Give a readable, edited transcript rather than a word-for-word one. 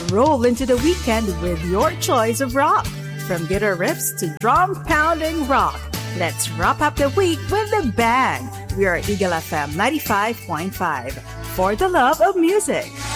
roll into the weekend with your choice of rock. From guitar riffs to drum-pounding rock, let's wrap up the week with a bang. We are Eagle FM 95.5 for the love of music.